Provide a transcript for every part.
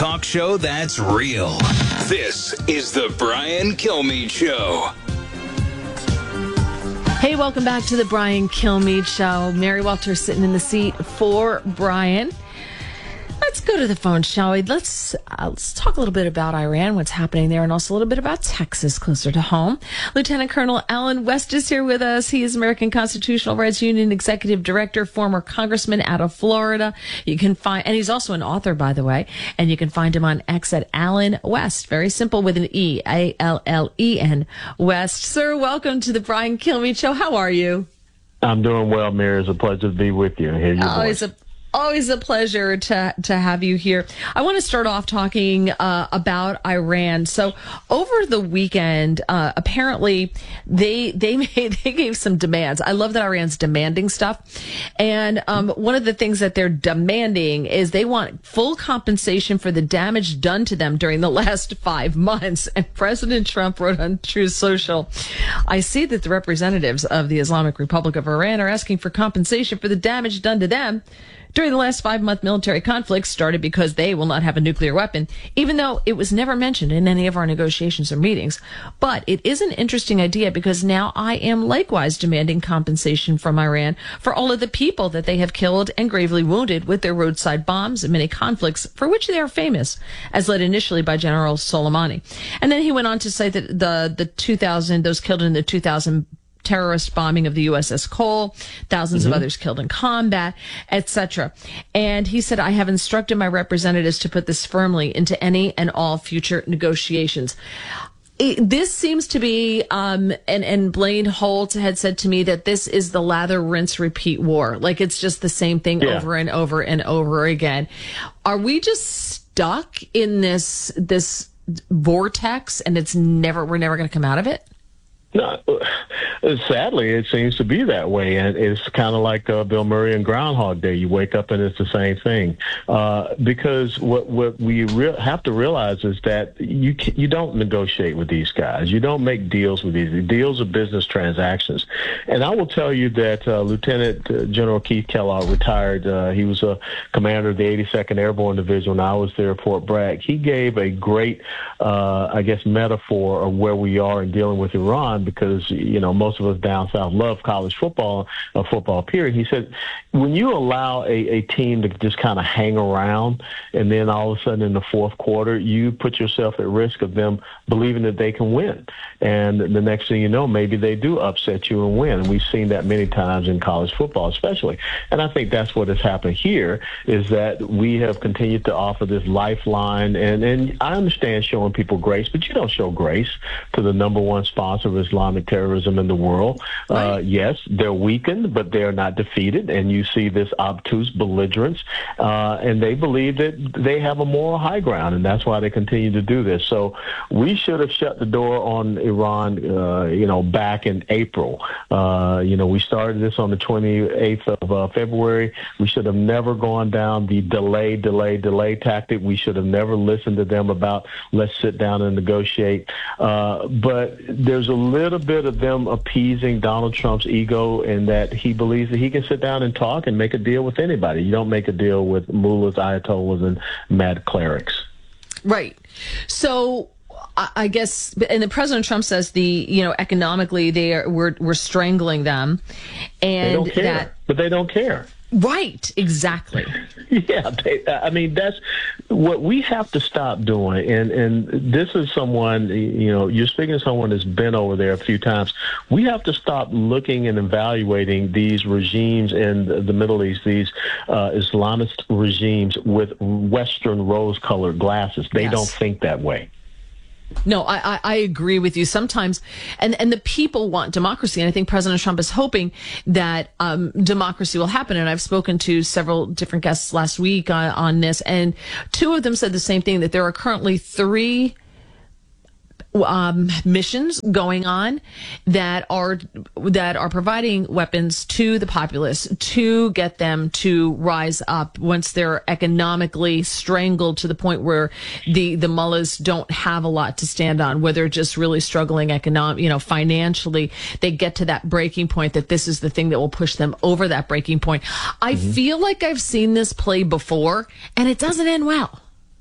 talk show that's real. This is the Brian Kilmeade Show. Hey, welcome back to the Brian Kilmeade Show. Mary Walter sitting in the seat for Brian. Let's go to the phone, shall we? Let's talk a little bit about Iran, what's happening there, and also a little bit about Texas, closer to home. Lieutenant Colonel Allen West is here with us. He is American Constitutional Rights Union Executive Director, former congressman out of Florida. You can find, and he's also an author, by the way, and you can find him on X at Allen West. Very simple with an E, Allen West. Sir, welcome to the Brian Kilmeade Show. How are you? I'm doing well, Mary. It's a pleasure to be with you and hear your voice. Always a pleasure to have you here. I want to start off talking about Iran. So over the weekend, apparently they gave some demands. I love that Iran's demanding stuff. And one of the things that they're demanding is they want full compensation for the damage done to them during the last 5 months. And President Trump wrote on Truth Social, I see that the representatives of the Islamic Republic of Iran are asking for compensation for the damage done to them during the last 5-month military conflict started because they will not have a nuclear weapon, even though it was never mentioned in any of our negotiations or meetings. But it is an interesting idea because now I am likewise demanding compensation from Iran for all of the people that they have killed and gravely wounded with their roadside bombs in many conflicts for which they are famous, as led initially by General Soleimani. And then he went on to say that those killed in the 2000 terrorist bombing of the USS Cole, thousands of others killed in combat, etc. And he said, I have instructed my representatives to put this firmly into any and all future negotiations. This seems to be, and Blaine Holt had said to me that this is the lather, rinse, repeat war. Like it's just the same thing over and over and over again. Are we just stuck in this vortex and we're never going to come out of it? No, sadly, it seems to be that way, and it's kind of like Bill Murray and Groundhog Day. You wake up and it's the same thing, because what we have to realize is that you don't negotiate with these guys. You don't make deals with these. Deals are business transactions, and I will tell you that Lieutenant General Keith Kellogg retired. He was a commander of the 82nd Airborne Division when I was there at Fort Bragg. He gave a great, metaphor of where we are in dealing with Iran. Because, most of us down south love college football, period. He said, when you allow a team to just kind of hang around and then all of a sudden in the fourth quarter, you put yourself at risk of them believing that they can win. And the next thing you know, maybe they do upset you and win. And we've seen that many times in college football, especially. And I think that's what has happened here is that we have continued to offer this lifeline. And I understand showing people grace, but you don't show grace to the number one sponsor of Islamic terrorism in the world. Right. Yes, they're weakened, but they're not defeated. And you see this obtuse belligerence, and they believe that they have a moral high ground, and that's why they continue to do this. So we should have shut the door on Iran, back in April. We started this on the 28th of February. We should have never gone down the delay tactic. We should have never listened to them about let's sit down and negotiate. But there's a little bit of them appeasing Donald Trump's ego in that he believes that he can sit down and talk and make a deal with anybody. You don't make a deal with mullahs, ayatollahs, and mad clerics. Right. So I guess, and then President Trump says economically we're strangling them, and they don't care, but they don't care. Right, exactly. Yeah, that's what we have to stop doing. And this is someone, you're speaking to someone that's been over there a few times. We have to stop looking and evaluating these regimes in the Middle East, these Islamist regimes with Western rose-colored glasses. They don't think that way. No, I agree with you. Sometimes, and the people want democracy, and I think President Trump is hoping that democracy will happen. And I've spoken to several different guests last week on this, and two of them said the same thing, that there are currently 3 missions going on that are providing weapons to the populace to get them to rise up once they're economically strangled to the point where the mullahs don't have a lot to stand on, where they're just really struggling financially. They get to that breaking point, that this is the thing that will push them over that breaking point. I feel like I've seen this play before, and it doesn't end well.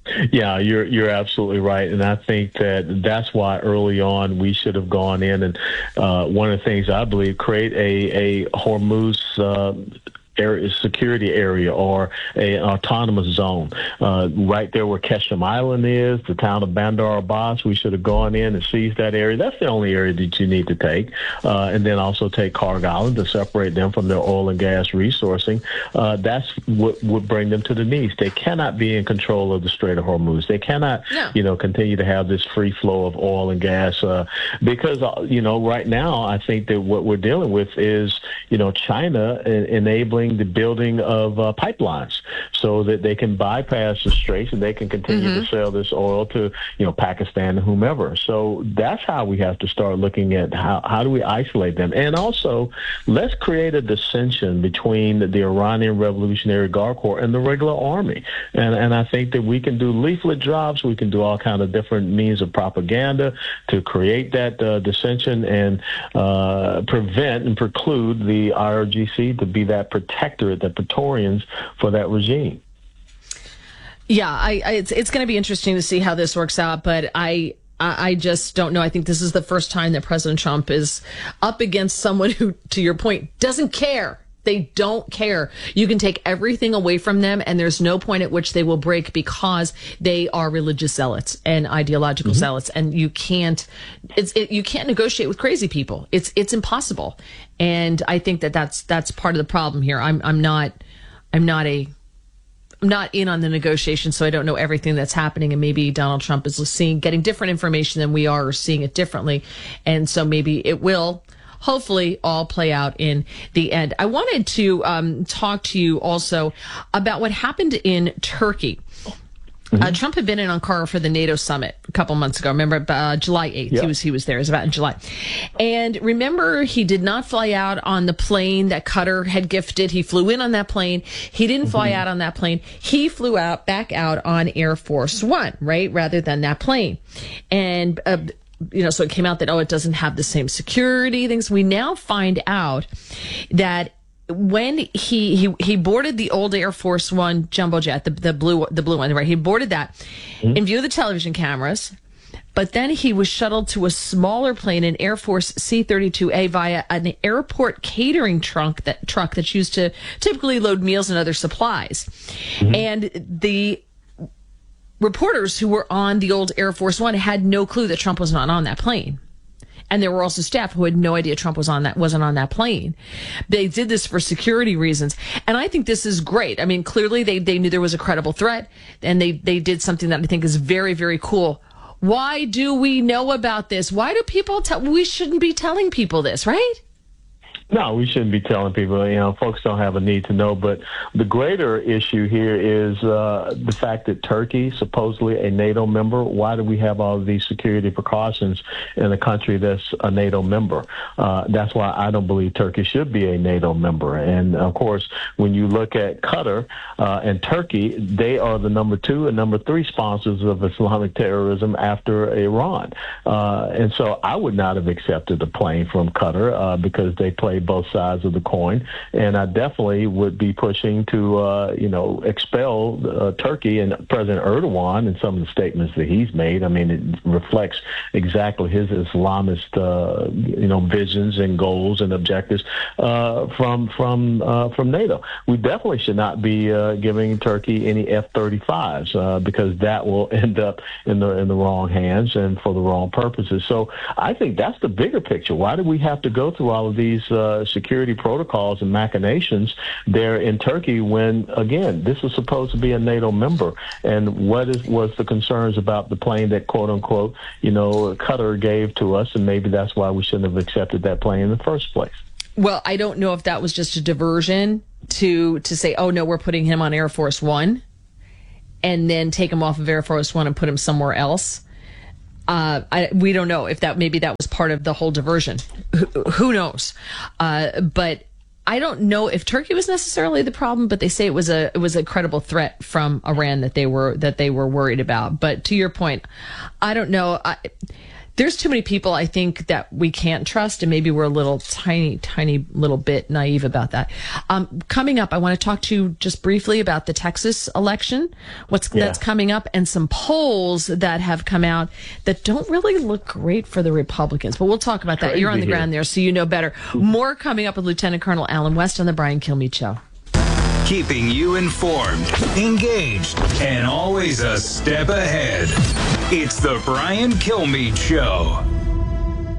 Yeah, you're absolutely right, and I think that's why early on we should have gone in and one of the things I believe create a Hormuz area, security area, or an autonomous zone right there where Keshem Island is, the town of Bandar Abbas. We should have gone in and seized that area. That's the only area that you need to take, and then also take Karg Island to separate them from their oil and gas resourcing. That's what would bring them to the knees. They cannot be in control of the Strait of Hormuz. They cannot, continue to have this free flow of oil and gas because right now I think that what we're dealing with is China enabling the building of pipelines so that they can bypass the straits and they can continue to sell this oil to Pakistan and whomever. So that's how we have to start looking at how do we isolate them. And also, let's create a dissension between the Iranian Revolutionary Guard Corps and the regular army. And I think that we can do leaflet drops, we can do all kinds of different means of propaganda to create that dissension and prevent and preclude the IRGC to be that protectorate, the Praetorians for that regime. Yeah, it's going to be interesting to see how this works out, but I just don't know. I think this is the first time that President Trump is up against someone who, to your point, doesn't care. They don't care. You can take everything away from them, and there's no point at which they will break because they are religious zealots and ideological zealots, and you can't negotiate with crazy people. It's impossible, and I think that's part of the problem here. I'm not in on the negotiation, so I don't know everything that's happening, and maybe Donald Trump is getting different information than we are, or seeing it differently, and so maybe it will hopefully all play out in the end. I wanted to talk to you also about what happened in Turkey. Trump had been in Ankara for the NATO summit a couple months ago. Remember, July 8th, yeah. he was there. It was about in July. And remember, he did not fly out on the plane that Qatar had gifted. He flew in on that plane. He didn't fly out on that plane. He flew back out on Air Force One, right, rather than that plane. And so it came out that, it doesn't have the same security things. We now find out that when he boarded the old Air Force One jumbo jet, the blue one, right? He boarded that in view of the television cameras, but then he was shuttled to a smaller plane, an Air Force C-32A, via an airport catering truck that's used to typically load meals and other supplies. And the reporters who were on the old Air Force One had no clue that Trump was not on that plane. And there were also staff who had no idea Trump wasn't on that plane. They did this for security reasons. And I think this is great. I mean, clearly they knew there was a credible threat, and they did something that I think is very, very cool. Why do we know about this? Why do people we shouldn't be telling people this, right? No, we shouldn't be telling people. Folks don't have a need to know. But the greater issue here is the fact that Turkey, supposedly a NATO member, why do we have all of these security precautions in a country that's a NATO member? That's why I don't believe Turkey should be a NATO member. And, of course, when you look at Qatar and Turkey, they are the number 2 and number 3 sponsors of Islamic terrorism after Iran. And so I would not have accepted a plane from Qatar because they play both sides of the coin, and I definitely would be pushing to expel Turkey and President Erdogan and some of the statements that he's made. I mean, it reflects exactly his Islamist visions and goals and objectives from NATO. We definitely should not be giving Turkey any F-35s because that will end up in the wrong hands and for the wrong purposes. So I think that's the bigger picture. Why do we have to go through all of these security protocols and machinations there in Turkey when, again, this is supposed to be a NATO member? And was the concerns about the plane that, quote unquote, Qatar gave to us, and maybe that's why we shouldn't have accepted that plane in the first place. Well, I don't know if that was just a diversion to say, oh no, we're putting him on Air Force One, and then take him off of Air Force One and put him somewhere else. We don't know if maybe that was part of the whole diversion. Who knows? But I don't know if Turkey was necessarily the problem, but they say it was a credible threat from Iran that they were worried about. But to your point, I don't know. There's too many people, I think, that we can't trust, and maybe we're a little tiny little bit naive about that. Coming up, I want to talk to you just briefly about the Texas election, that's coming up, and some polls that have come out that don't really look great for the Republicans. But we'll talk about that. You're on the ground there, so you know better. More coming up with Lieutenant Colonel Allen West on the Brian Kilmeade Show. Keeping you informed, engaged, and always a step ahead. It's the Brian Kilmeade Show.